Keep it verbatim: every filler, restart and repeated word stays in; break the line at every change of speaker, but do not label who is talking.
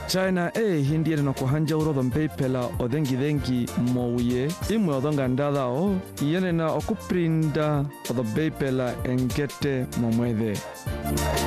China e hindiere no kuhanja urodho mpepela odhengi dhengi mouye imwe odhonga ndada o yene na okuprinda odho mpepela engete momwedhe.